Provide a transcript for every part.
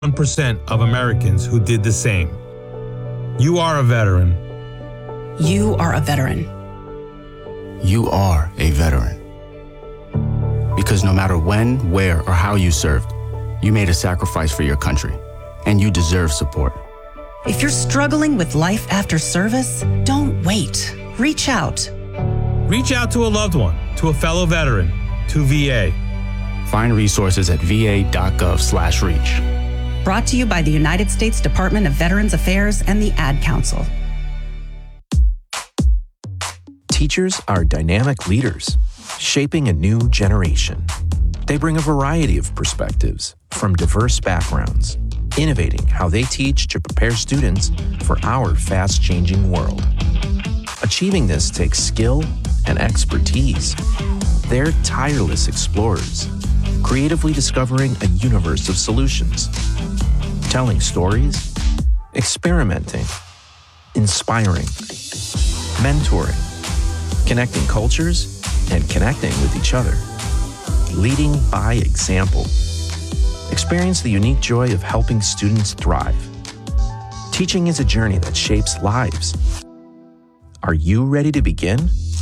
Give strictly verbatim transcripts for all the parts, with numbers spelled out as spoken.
one percent of Americans who did the same. You are a veteran. You are a veteran. You are a veteran. Because no matter when, where, or how you served, you made a sacrifice for your country, and you deserve support. If you're struggling with life after service, don't wait. Reach out. Reach out to a loved one, to a fellow veteran, to V A. Find resources at va.gov slash reach. Brought to you by the United States Department of Veterans Affairs and the Ad Council. Teachers are dynamic leaders, shaping a new generation. They bring a variety of perspectives from diverse backgrounds, innovating how they teach to prepare students for our fast-changing world. Achieving this takes skill and expertise. They're tireless explorers, creatively discovering a universe of solutions, telling stories, experimenting, inspiring, mentoring, connecting cultures, and connecting with each other, leading by example. Experience the unique joy of helping students thrive. Teaching is a journey that shapes lives. Are you ready to begin?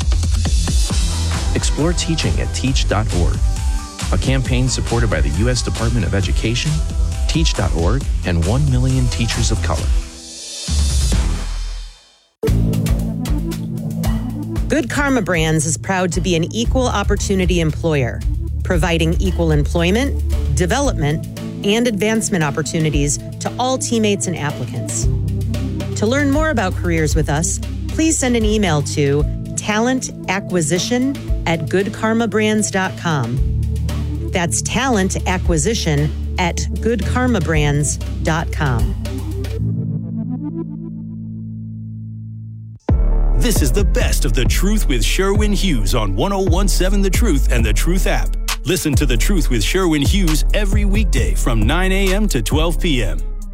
Explore teaching at teach dot org, a campaign supported by the U S Department of Education, teach dot org, and one million Teachers of Color. Good Karma Brands is proud to be an equal opportunity employer, providing equal employment, development, and advancement opportunities to all teammates and applicants. To learn more about careers with us, please send an email to talent acquisition at good karma brands dot com. That's talent acquisition at good karma brands dot com. This is the best of The Truth with Sherwin Hughes on one oh one seven The Truth and The Truth app. Listen to The Truth with Sherwin Hughes every weekday from nine a.m. to twelve p.m.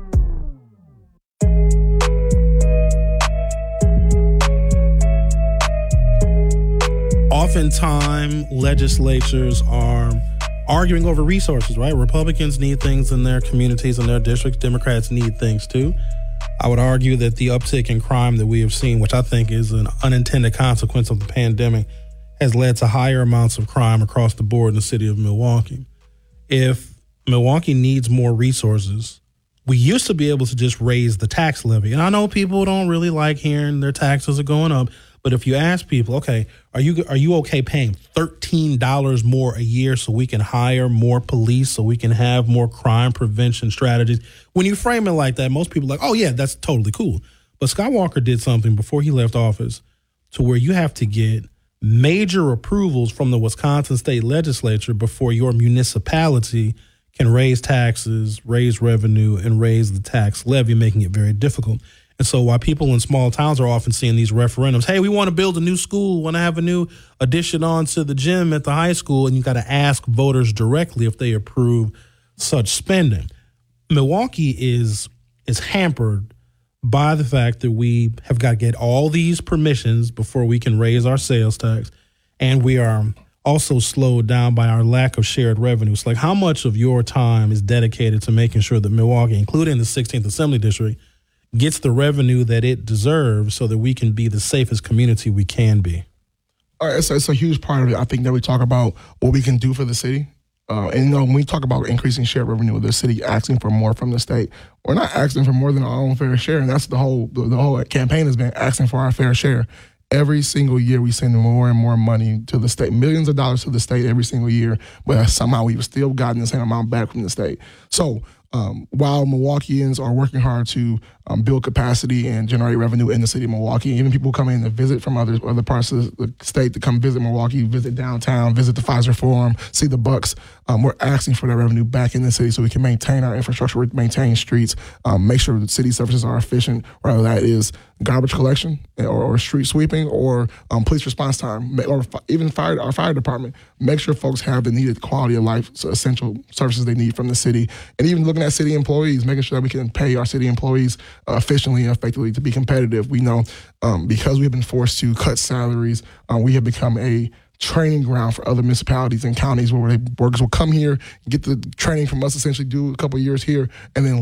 Oftentimes, legislatures are arguing over resources, right? Republicans need things in their communities and their districts. Democrats need things too. I would argue that the uptick in crime that we have seen, which I think is an unintended consequence of the pandemic, has led to higher amounts of crime across the board in the city of Milwaukee. If Milwaukee needs more resources, we used to be able to just raise the tax levy. And I know people don't really like hearing their taxes are going up, but if you ask people, okay, are you are you okay paying thirteen dollars more a year so we can hire more police, so we can have more crime prevention strategies? When you frame it like that, most people are like, oh, yeah, that's totally cool. But Scott Walker did something before he left office to where you have to get major approvals from the Wisconsin state legislature before your municipality can raise taxes, raise revenue, and raise the tax levy, making it very difficult. And so while people in small towns are often seeing these referendums, hey, we want to build a new school, want to have a new addition onto the gym at the high school, and you got to ask voters directly if they approve such spending. Milwaukee is is hampered by the fact that we have got to get all these permissions before we can raise our sales tax, and we are also slowed down by our lack of shared revenues. Like, how much of your time is dedicated to making sure that Milwaukee, including the sixteenth Assembly District, gets the revenue that it deserves so that we can be the safest community we can be? All right, it's, it's a huge part of it. I think that we talk about what we can do for the city. Uh, and, you know, when we talk about increasing shared revenue of the city, asking for more from the state, we're not asking for more than our own fair share. And that's the whole, the, the whole campaign has been asking for our fair share. Every single year we send more and more money to the state, millions of dollars to the state every single year, but somehow we've still gotten the same amount back from the state. So um, while Milwaukeeans are working hard to um, build capacity and generate revenue in the city of Milwaukee, even people coming in to visit from other other parts of the state to come visit Milwaukee, visit downtown, visit the Pfizer Forum, see the Bucks, um, we're asking for that revenue back in the city so we can maintain our infrastructure, maintain streets, um, make sure that city services are efficient, whether that is garbage collection or, or street sweeping or um, police response time, or even fire, our fire department. Make sure folks have the needed quality of life, so essential services they need from the city. And even looking at city employees, making sure that we can pay our city employees uh, efficiently and effectively to be competitive. We know um, because we've been forced to cut salaries, uh, we have become a training ground for other municipalities and counties where they, workers will come here, get the training from us, essentially do a couple of years here, and then